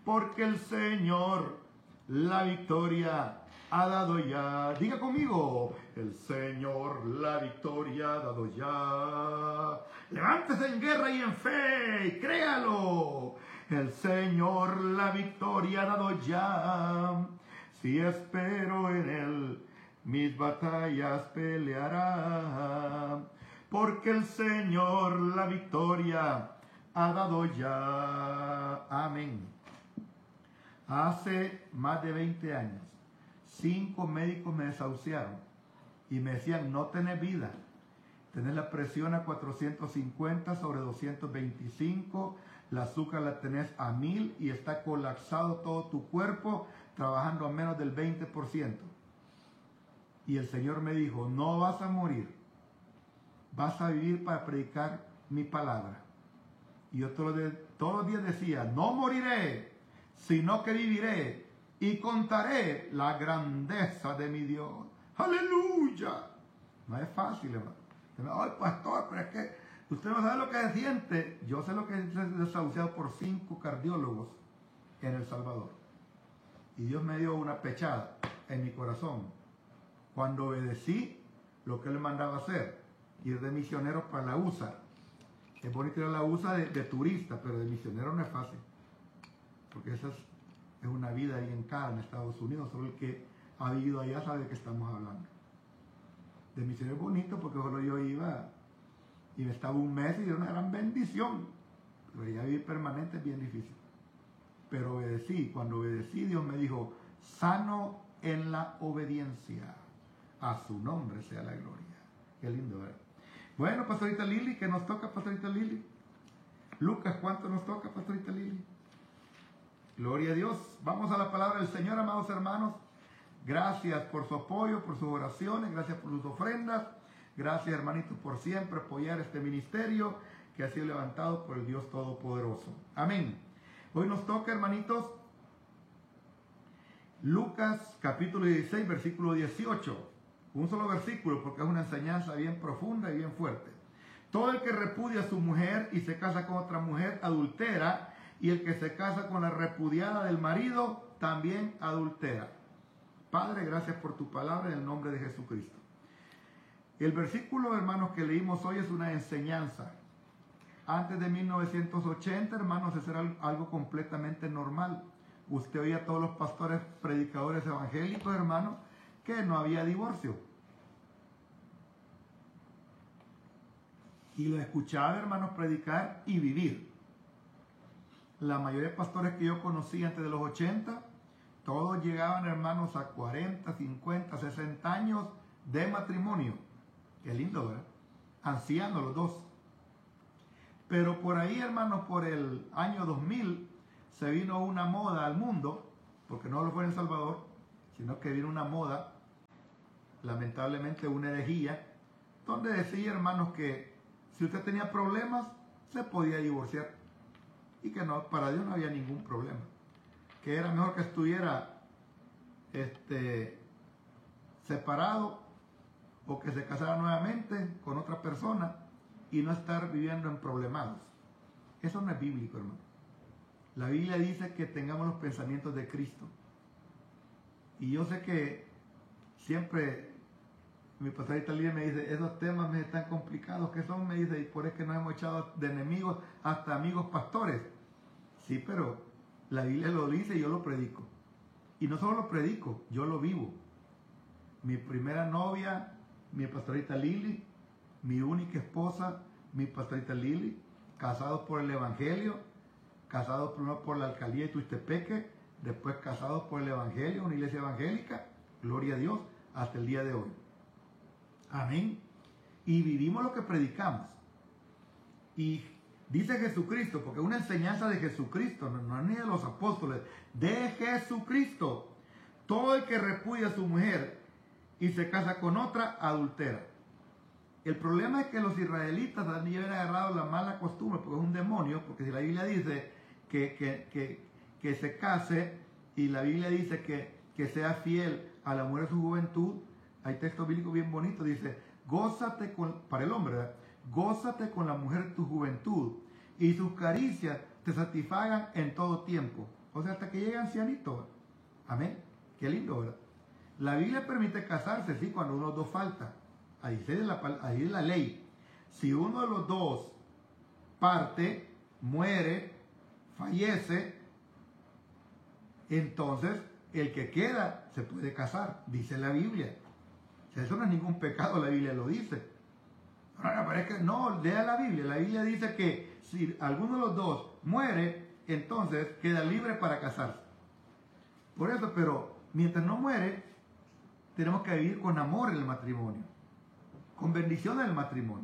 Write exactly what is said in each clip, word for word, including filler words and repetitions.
porque el Señor la victoria ha dado ya. Diga conmigo, el Señor la victoria ha dado ya. Levántese en guerra y en fe, y créalo. El Señor la victoria ha dado ya. Si espero en Él, mis batallas peleará. Porque el Señor la victoria ha dado ya. Amén. Hace más de veinte años, cinco médicos me desahuciaron y me decían, no tenés vida. Tenés la presión a cuatrocientos cincuenta sobre doscientos veinticinco, la azúcar la tenés a mil y está colapsado todo tu cuerpo, trabajando a menos del veinte por ciento. Y el Señor me dijo, no vas a morir, vas a vivir para predicar mi palabra. Y yo todos los, todos los días decía, no moriré, sino que viviré y contaré la grandeza de mi Dios. ¡Aleluya! No es fácil, hermano. Ay, pastor, pero es que usted no sabe lo que se siente. Yo sé lo que es desahuciado por cinco cardiólogos en El Salvador. Y Dios me dio una pechada en mi corazón cuando obedecí lo que Él me mandaba hacer, ir de misionero para la U S A. Es bonito ir a la U S A de, de turista, pero de misionero no es fácil, porque esa es, es una vida ahí en cada en Estados Unidos. Solo el que ha vivido allá sabe de qué estamos hablando. De misionero es bonito porque solo yo iba y me estaba un mes y era una gran bendición, pero ya vivir permanente es bien difícil. Pero obedecí. Cuando obedecí, Dios me dijo, sano en la obediencia, a su nombre sea la gloria. Qué lindo, ¿verdad? Bueno, pastorita Lili, ¿qué nos toca, pastorita Lili? Lucas, ¿cuánto nos toca, pastorita Lili? Gloria a Dios. Vamos a la palabra del Señor, amados hermanos. Gracias por su apoyo, por sus oraciones, gracias por sus ofrendas. Gracias, hermanitos, por siempre apoyar este ministerio que ha sido levantado por el Dios Todopoderoso. Amén. Hoy nos toca, hermanitos, Lucas capítulo dieciséis, versículo dieciocho. Un solo versículo porque es una enseñanza bien profunda y bien fuerte. Todo el que repudia a su mujer y se casa con otra mujer adultera, y el que se casa con la repudiada del marido también adultera. Padre, gracias por tu palabra en el nombre de Jesucristo. El versículo, hermanos, que leímos hoy es una enseñanza. Antes de mil novecientos ochenta, hermanos, eso era algo completamente normal. Usted oía a todos los pastores, predicadores evangélicos, hermanos, que no había divorcio. Y lo escuchaba, hermanos, predicar y vivir. La mayoría de pastores que yo conocí antes de los ochenta, todos llegaban, hermanos, a cuarenta, cincuenta, sesenta años de matrimonio. Qué lindo, ¿verdad? Ancianos los dos. Pero por ahí, hermanos, por el año dos mil, se vino una moda al mundo, porque no lo fue en El Salvador, sino que vino una moda, lamentablemente una herejía, donde decía, hermanos, que si usted tenía problemas, se podía divorciar. Y que no, para Dios no había ningún problema. Que era mejor que estuviera este, separado o que se casara nuevamente con otra persona y no estar viviendo en problemados. Eso no es bíblico, hermano. La Biblia dice que tengamos los pensamientos de Cristo. Y yo sé que siempre mi pastorita Lidia me dice, esos temas me están complicados, ¿qué son? Me dice, y por eso que nos hemos echado de enemigos hasta amigos pastores. Sí, pero la Biblia lo dice y yo lo predico. Y no solo lo predico, yo lo vivo. Mi primera novia, mi pastorita Lili, mi única esposa, mi pastorita Lili, casados por el Evangelio, casados primero por la alcaldía de Tuxtepeque, después casados por el Evangelio, una iglesia evangélica, gloria a Dios, hasta el día de hoy. Amén. Y vivimos lo que predicamos. Y dice Jesucristo, porque es una enseñanza de Jesucristo, no, no es ni de los apóstoles, de Jesucristo. Todo el que repudia a su mujer y se casa con otra, adultera. El problema es que los israelitas también habían agarrado la mala costumbre, porque es un demonio, porque si la Biblia dice que, que, que, que se case, y la Biblia dice que, que sea fiel a la mujer de su juventud, hay texto bíblico bien bonito, dice, gózate con, para el hombre, ¿verdad? Gózate con la mujer de tu juventud, y sus caricias te satisfagan en todo tiempo. O sea, hasta que llegue ancianito. Amén. Qué lindo, ¿verdad? La Biblia permite casarse, sí, cuando uno de los dos falta. Ahí dice la, ahí es la ley. Si uno de los dos parte, muere, fallece, entonces el que queda se puede casar, dice la Biblia. O sea, eso no es ningún pecado, la Biblia lo dice. Ahora, parece que no, lea la Biblia. La Biblia dice que si alguno de los dos muere, entonces queda libre para casarse. Por eso, pero mientras no muere, tenemos que vivir con amor en el matrimonio, con bendición en el matrimonio.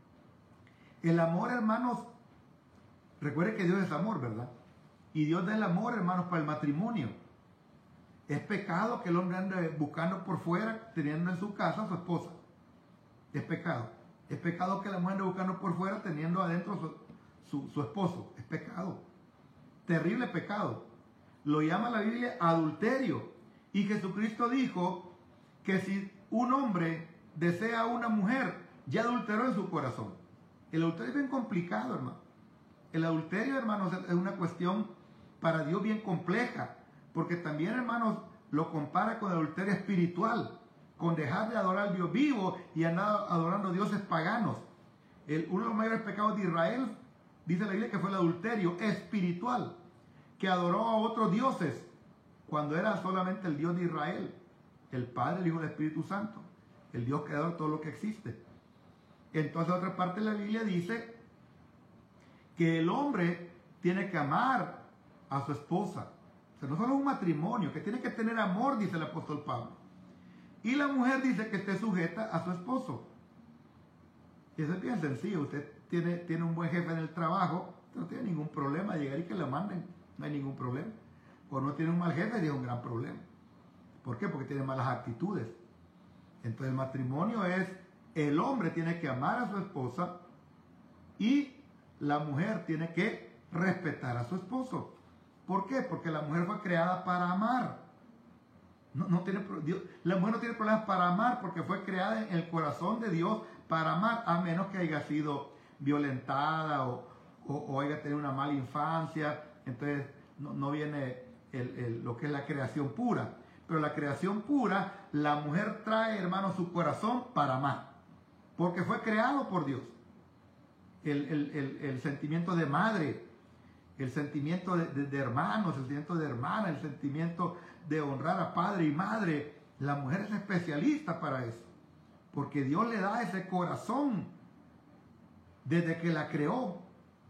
El amor, hermanos, recuerde que Dios es amor, ¿verdad? Y Dios da el amor, hermanos, para el matrimonio. Es pecado que el hombre ande buscando por fuera, teniendo en su casa a su esposa. Es pecado. Es pecado que la mujer ande buscando por fuera, teniendo adentro su, su, su esposo. Es pecado. Terrible pecado. Lo llama la Biblia adulterio. Y Jesucristo dijo que si un hombre desea a una mujer, ya adulteró en su corazón. El adulterio es bien complicado, hermano. El adulterio, hermanos, es una cuestión para Dios bien compleja. Porque también, hermanos, lo compara con el adulterio espiritual, con dejar de adorar al Dios vivo y andar adorando dioses paganos. El, uno de los mayores pecados de Israel, dice la Biblia, que fue el adulterio espiritual, que adoró a otros dioses, cuando era solamente el Dios de Israel, el Padre, el Hijo y el Espíritu Santo, el Dios creador de todo lo que existe. Entonces, otra parte de la Biblia dice que el hombre tiene que amar a su esposa. O sea, no solo un matrimonio, que tiene que tener amor, dice el apóstol Pablo. Y la mujer dice que esté sujeta a su esposo. Y eso es bien sencillo. Usted tiene, tiene un buen jefe en el trabajo, usted no tiene ningún problema de llegar y que la manden. No hay ningún problema. O no tiene un mal jefe, tiene un gran problema. ¿Por qué? Porque tiene malas actitudes. Entonces el matrimonio es, el hombre tiene que amar a su esposa y la mujer tiene que respetar a su esposo. ¿Por qué? Porque la mujer fue creada para amar. No, no tiene, Dios, la mujer no tiene problemas para amar porque fue creada en el corazón de Dios para amar, a menos que haya sido violentada o, o, o haya tenido una mala infancia. Entonces no, no viene el, el, lo que es la creación pura. Pero la creación pura, la mujer trae, hermano, su corazón para amar. Porque fue creado por Dios. El, el, el, el sentimiento de madre, el sentimiento de, de, de hermanos, el sentimiento de hermana, el sentimiento de honrar a padre y madre. La mujer es especialista para eso. Porque Dios le da ese corazón desde que la creó.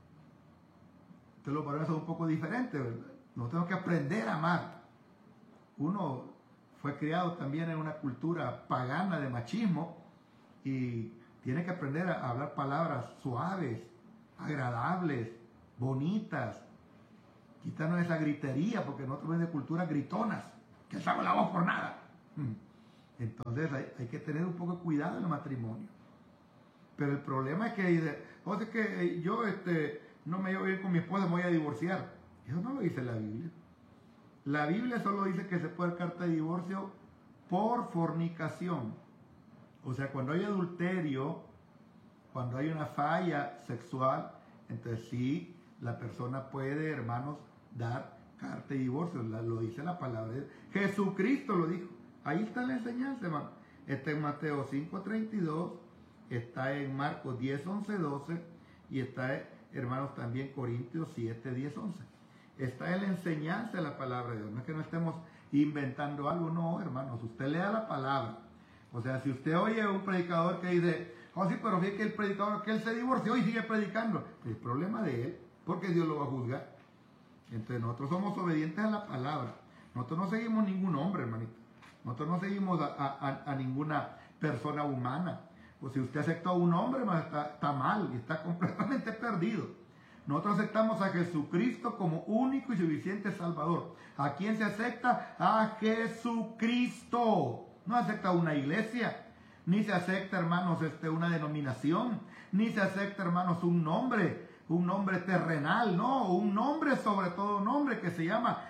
Entonces los varones son un poco diferentes, ¿verdad? Nosotros tenemos que aprender a amar. Uno fue criado también en una cultura pagana de machismo y tiene que aprender a hablar palabras suaves, agradables, bonitas, quitarnos esa gritería, porque nosotros venimos de culturas gritonas, que alzamos la voz por nada. Entonces hay, hay que tener un poco de cuidado en el matrimonio. Pero el problema es que dice, o sea que yo este, no me llevo bien con mi esposa, me voy a divorciar. Eso no lo dice la Biblia. La Biblia solo dice que se puede dar carta de divorcio por fornicación. O sea, cuando hay adulterio, cuando hay una falla sexual, entonces sí, la persona puede, hermanos, dar carta de divorcio. Lo dice la palabra de Dios. Jesucristo lo dijo. Ahí está la enseñanza, hermano. Está en Mateo cinco treinta y dos, está en Marcos diez, once, doce y está, hermanos, también Corintios siete, diez, once. Está en la enseñanza de la palabra de Dios. No es que no estemos inventando algo, no, hermanos. Usted lea la palabra. O sea, si usted oye a un predicador que dice, oh sí, pero fíjate que el predicador, que él se divorció y sigue predicando. El problema de él, porque Dios lo va a juzgar. Entonces nosotros somos obedientes a la palabra. Nosotros no seguimos ningún hombre, hermanito. Nosotros no seguimos a, a, a ninguna persona humana. Pues si usted acepta a un hombre, hermano, está, está mal y está completamente perdido. Nosotros aceptamos a Jesucristo como único y suficiente Salvador. ¿A quién se acepta? A Jesucristo. No acepta una iglesia, ni se acepta, hermanos, este, una denominación, ni se acepta, hermanos, un nombre, un nombre terrenal, no, un nombre, sobre todo un nombre que se llama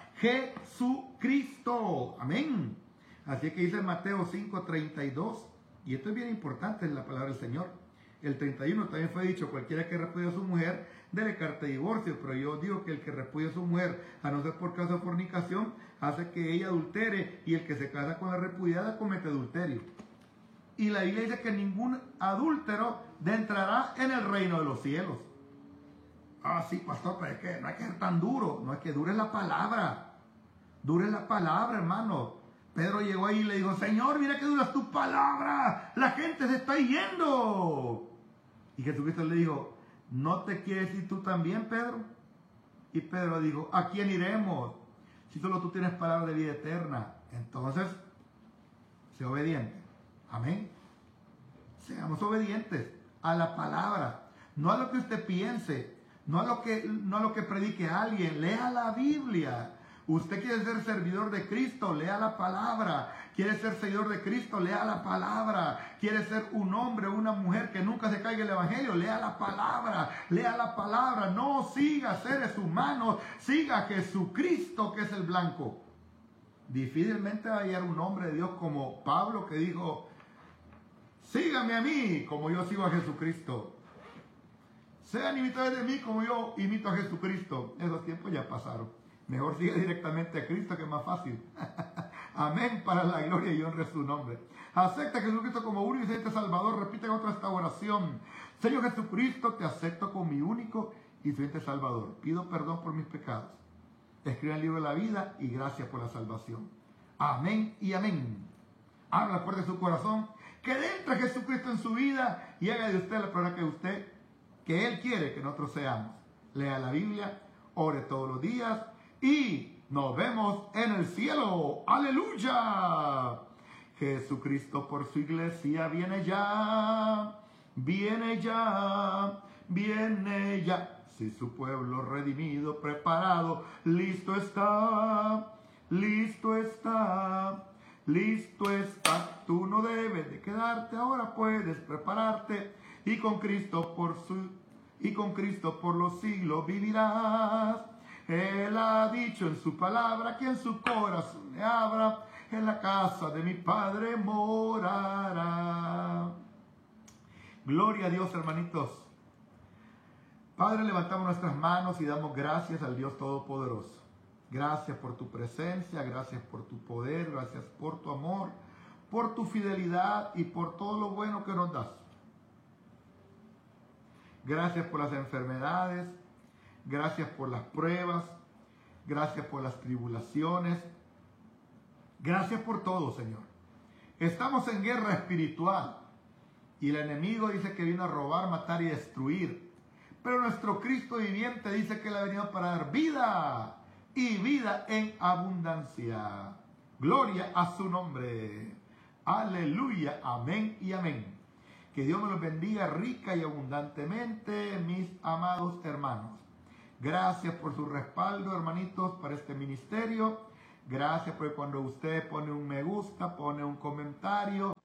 Jesucristo. Amén. Así que dice Mateo cinco treinta y dos, y esto es bien importante en la palabra del Señor. El treinta y uno también fue dicho, cualquiera que repudie a su mujer, dele carta de divorcio. Pero yo digo que el que repudia a su mujer, a no ser por causa de fornicación, hace que ella adultere, y el que se casa con la repudiada comete adulterio. Y la Biblia dice que ningún adúltero entrará en el reino de los cielos. Ah, sí, pastor, pero es que no hay que ser tan duro. No, es que dure la palabra. Dure la palabra, hermano. Pedro llegó ahí y le dijo, Señor, mira que duras tu palabra. La gente se está yendo. Y Jesucristo le dijo, ¿no te quieres ir tú también, Pedro? Y Pedro dijo, ¿a quién iremos? Si solo tú tienes palabra de vida eterna. Entonces, sé obediente. Amén. Seamos obedientes a la palabra. No a lo que usted piense. No a lo que, no a lo que predique alguien. Lea la Biblia. Usted quiere ser servidor de Cristo, lea la palabra. Quiere ser seguidor de Cristo, lea la palabra. Quiere ser un hombre o una mujer que nunca se caiga el evangelio, lea la palabra. Lea la palabra. No siga seres humanos, siga a Jesucristo, que es el blanco. Difícilmente va a hallar un hombre de Dios como Pablo, que dijo, sígame a mí como yo sigo a Jesucristo. Sean imitadores de mí como yo imito a Jesucristo. Esos tiempos ya pasaron. Mejor sigue directamente a Cristo, que es más fácil. Amén, para la gloria y honra de su nombre. Acepta a Jesucristo como único y suficiente Salvador. Repite otra esta oración. Señor Jesucristo, te acepto como mi único y suficiente Salvador. Pido perdón por mis pecados. Escribe el libro de la vida y gracias por la salvación. Amén y amén. Abra la puerta de su corazón. Que entre Jesucristo en su vida y haga de usted la persona que usted, que Él quiere que nosotros seamos. Lea la Biblia, ore todos los días. Y nos vemos en el cielo. ¡Aleluya! Jesucristo por su iglesia viene ya. Viene ya. Viene ya. Si su pueblo redimido, preparado, listo está. Listo está. Listo está. Tú no debes de quedarte. Ahora puedes prepararte. Y con Cristo por su, y con Cristo por los siglos vivirás. Él ha dicho en su palabra que en su corazón me abra, en la casa de mi Padre morará. Gloria a Dios, hermanitos. Padre, levantamos nuestras manos y damos gracias al Dios Todopoderoso. Gracias por tu presencia, gracias por tu poder, gracias por tu amor, por tu fidelidad y por todo lo bueno que nos das. Gracias por las enfermedades. Gracias por las pruebas, gracias por las tribulaciones, gracias por todo, Señor. Estamos en guerra espiritual y el enemigo dice que vino a robar, matar y destruir. Pero nuestro Cristo viviente dice que Él ha venido para dar vida y vida en abundancia. Gloria a su nombre. Aleluya, amén y amén. Que Dios me los bendiga rica y abundantemente, mis amados hermanos. Gracias por su respaldo, hermanitos, para este ministerio. Gracias porque cuando usted pone un me gusta, pone un comentario,